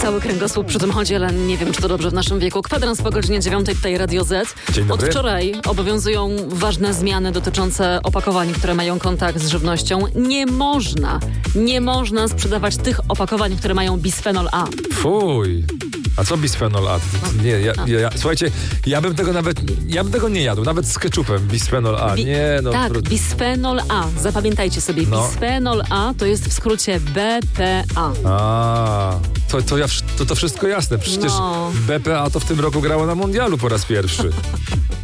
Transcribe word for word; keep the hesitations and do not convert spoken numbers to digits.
cały kręgosłup przy tym chodzi, ale nie wiem, czy to dobrze w naszym wieku. Kwadrans po godzinie dziewiątej, tutaj Radio Z. Dzień dobry. Od wczoraj obowiązują ważne zmiany dotyczące opakowań, które mają kontakt z żywnością. Nie można, nie można sprzedawać tych opakowań, które mają bisfenol A. Fuj. A co bisfenol A? Nie, ja, ja, ja, słuchajcie, ja bym tego nawet, ja bym tego nie jadł, nawet z ketchupem, bisfenol A. Bi- nie, no. tak, pro... bisfenol A. Zapamiętajcie sobie, No. bisfenol A to jest w skrócie B P A. A, to, to, ja, to, to wszystko jasne. Przecież No. B P A to w tym roku grało na mundialu po raz pierwszy.